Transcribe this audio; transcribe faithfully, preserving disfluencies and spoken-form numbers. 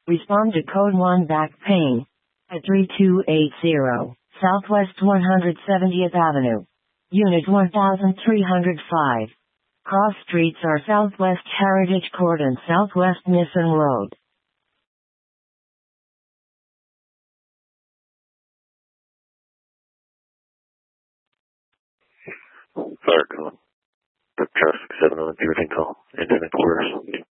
Respond to code one back pain at three two eight zero Southwest one hundred seventieth Avenue. Unit one thousand three hundred five. Cross streets are Southwest Heritage Court and Southwest Nissen Road. Fire call. The traffic seven on Beaverton call. Internet quarters.